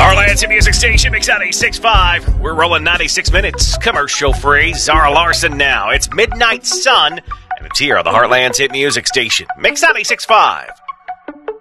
Heartland's Hit Music Station, Mix 96.5. We're rolling 96 minutes. Commercial free. Zara Larson now. It's Midnight Sun, and it's here on the Heartland's Hit Music Station, Mix 96.5.